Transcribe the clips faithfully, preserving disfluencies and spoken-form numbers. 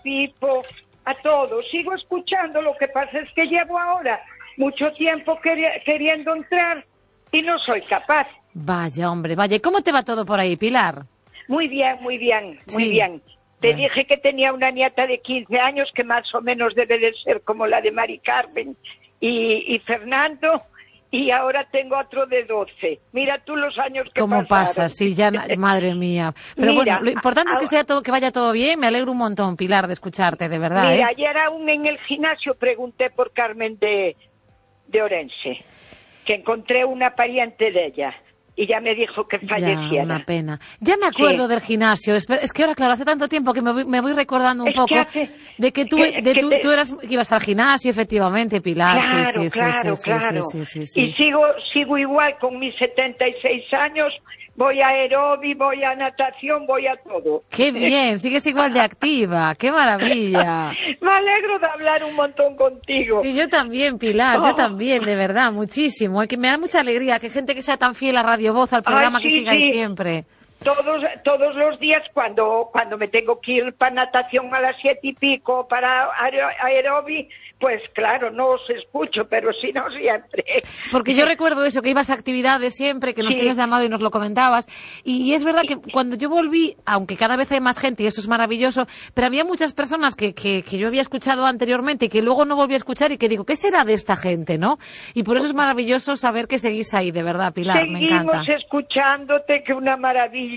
Pipo, a todos. Sigo escuchando, lo que pasa es que llevo ahora mucho tiempo queri- queriendo entrar y no soy capaz. Vaya, hombre, vaya. ¿Y cómo te va todo por ahí, Pilar? Muy bien, muy bien, muy Sí. bien. Te Bueno. dije que tenía una nieta de quince años que más o menos debe de ser como la de Mari Carmen y, y Fernando, y ahora tengo otro de doce. Mira tú los años que ¿Cómo pasaron. pasa? Sí, ya, madre mía. Pero Mira, bueno, lo importante es que a- sea todo, que vaya todo bien. Me alegro un montón, Pilar, de escucharte, de verdad, Mira, ¿eh? ayer aún en el gimnasio pregunté por Carmen de, de Orense, que encontré una pariente de ella, y ya me dijo que falleciera. Ya, una pena. Ya me acuerdo Sí. del gimnasio. Es, es que ahora, claro, hace tanto tiempo que me voy, me voy recordando un Es que poco hace- de que tú, que- de que tú, te- tú eras, que ibas al gimnasio, efectivamente, Pilar. Claro, sí, sí, sí, claro, sí, claro. sí, sí, sí, sí. Y sigo, sigo igual con mis setenta y seis años, voy a aerobi, voy a natación, voy a todo. Qué bien, sigues igual de activa. Qué maravilla. Me alegro de hablar un montón contigo. Y yo también, Pilar, Oh. yo también, de verdad, muchísimo. Es que me da mucha alegría que gente que sea tan fiel a Radio Voz, al programa, Ay, que sí, siga ahí sí. siempre. Todos, todos los días cuando, cuando me tengo que ir para natación a las siete y pico, para aer- aerobi, pues claro, no os escucho, pero si no siempre. Porque yo recuerdo eso, que ibas a actividades siempre, que nos Sí. tienes llamado y nos lo comentabas. Y, y es verdad que cuando yo volví, aunque cada vez hay más gente y eso es maravilloso, pero había muchas personas que, que, que yo había escuchado anteriormente y que luego no volví a escuchar y que digo, ¿qué será de esta gente, no? Y por eso es maravilloso saber que seguís ahí, de verdad, Pilar, me encanta. Seguimos escuchándote, que una maravilla.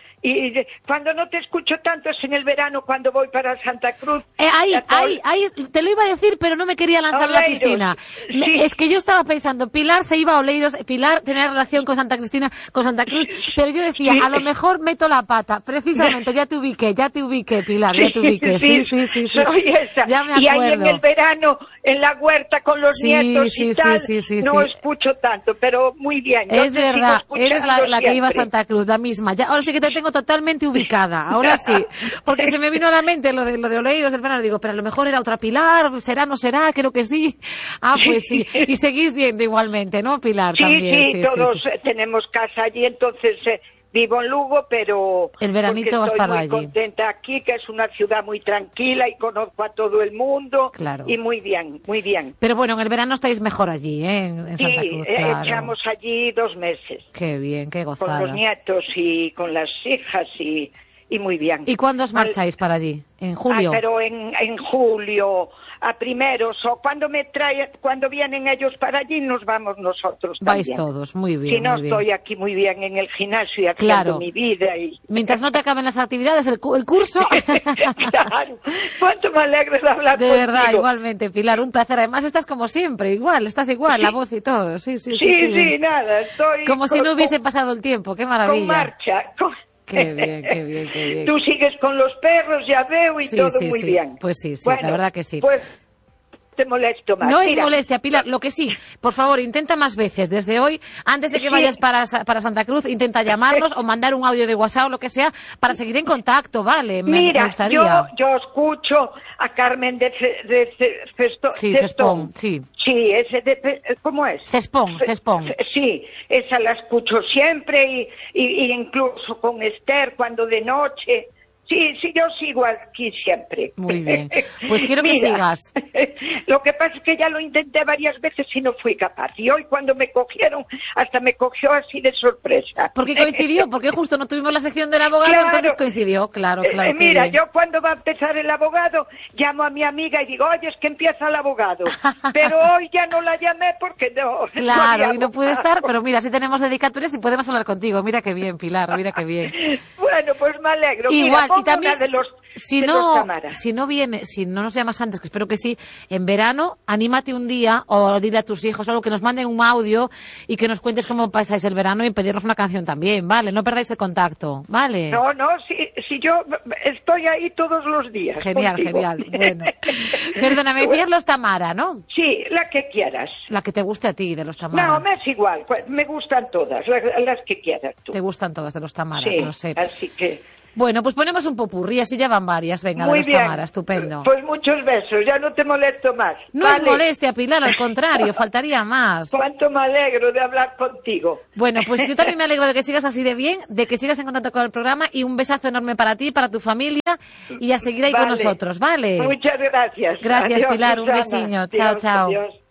Y de- cuando no te escucho tanto es en el verano, cuando voy para Santa Cruz. Eh, ahí, Ya todo- ahí, ahí, te lo iba a decir, pero no me quería lanzar a la Oleiros, piscina. Me- sí. Es que yo estaba pensando, Pilar se iba a Oleiros, Pilar tenía relación con Santa Cristina, con Santa Cruz, pero yo decía, Sí. a lo mejor meto la pata. Precisamente, ya te ubiqué, ya te ubiqué, Pilar, ya te ubiqué. Sí, sí, sí, sí. Soy esa. Ya me Y ahí en acuerdo. el verano, en la huerta con los Sí, nietos sí, y sí, tal, sí, sí, no sí. escucho tanto, pero muy bien. Yo Es te sigo verdad, eres la, escuchando la que iba a siempre. Santa Cruz, la misma. Ya, ahora sí que te tengo totalmente ubicada, ahora sí. Porque se me vino a la mente lo de, lo de Oleiros del verano. Digo, pero a lo mejor era otra Pilar, ¿será, no será? Creo que sí. Ah, pues sí. Y seguís yendo igualmente, ¿no, Pilar? Sí, También. sí, Sí, todos sí, sí. eh, tenemos casa allí, entonces eh, vivo en Lugo, pero El veranito porque vas estoy para muy allí. contenta aquí, que es una ciudad muy tranquila y conozco a todo el mundo. Claro. Y muy bien, muy bien. Pero bueno, en el verano estáis mejor allí, ¿eh? En, en Sí, Santa Cruz, eh, claro. echamos allí dos meses Qué bien, qué con gozada. los nietos y con las hijas y, y muy bien. ¿Y cuándo os Al- marcháis para allí? ¿En Ay, julio? pero en, en julio, a primeros, o cuando me trae, cuando vienen ellos para allí, nos vamos nosotros Vais también. todos, muy bien, Si no, muy bien. estoy aquí muy bien en el gimnasio y haciendo Claro. mi vida. Y... Mientras no te acaben las actividades, el, cu- el curso... Claro, cuánto me alegro de hablar De contigo. verdad, igualmente, Pilar, un placer. Además, estás como siempre, igual, estás igual, Sí. la voz y todo. Sí, sí, sí. Sí, qué sí, bien. nada, estoy... Como si con- no hubiese con- pasado el tiempo, qué Con maravilla. marcha. con- Qué bien, qué bien, qué bien. Tú sigues con los perros, ya veo, y Sí, todo sí, muy sí. bien. Pues sí, sí, la verdad que sí. Pues te molesto más. No es Mira, molestia, Pilar. Lo que sí, por favor, intenta más veces. Desde hoy, antes de que Sí. vayas para, Sa- para Santa Cruz, intenta llamarnos o mandar un audio de WhatsApp o lo que sea para seguir en contacto, ¿vale? Me, me Mira, gustaría. yo, yo escucho a Carmen de, Ce- de Ce- Festo- Sí, Cestón. Cespón, sí. Sí, ese de... Pe- ¿Cómo es? Cespón, Fe- Cespón. Fe- Sí, esa la escucho siempre y, y, y incluso con Esther cuando de noche. Sí, sí, yo sigo aquí siempre. Muy bien. Pues quiero que Mira, sigas. Lo que pasa es que ya lo intenté varias veces y no fui capaz. Y hoy cuando me cogieron, hasta me cogió así de sorpresa. Porque coincidió, porque justo no tuvimos la sección del abogado, Claro. entonces coincidió, claro, Eh, claro. eh, qué Mira, bien. yo cuando va a empezar el abogado, llamo a mi amiga y digo, oye, es que empieza el abogado. Pero hoy ya no la llamé porque no. Claro, había y no puede abogado. estar, pero mira, si tenemos dedicatorias y podemos hablar contigo. Mira qué bien, Pilar, mira qué bien. Bueno, pues me alegro. Igual, Mira, y pongo también, una de los, si de no, los Tamara. si no viene, si no nos llamas antes, que espero que sí, en verano, anímate un día, o dile a tus hijos algo, que nos manden un audio y que nos cuentes cómo pasáis el verano y pedirnos una canción también, ¿vale? No perdáis el contacto, ¿vale? No, no, si, si yo estoy ahí todos los días. Genial, contigo. genial, bueno. Perdona, me decías los Tamara, ¿no? Sí, la que quieras. La que te guste a ti, de los Tamara. No, me es igual, pues, me gustan todas, las, las que quieras tú. Te gustan todas de los Tamara, Sí, que lo sepas. así que... Bueno, pues ponemos un popurrí, así ya van varias. Venga, Muy de bien. Tamara, estupendo. Pues muchos besos, ya no te molesto más. No vale. es molestia, Pilar, al contrario, faltaría más. Cuánto me alegro de hablar contigo. Bueno, pues yo también me alegro de que sigas así de bien, de que sigas en contacto con el programa y un besazo enorme para ti, para tu familia y a seguir ahí Vale. con nosotros, ¿vale? Muchas gracias. Gracias, Adiós, Pilar, un Susana. besiño. Adiós, Chao, chao. adiós.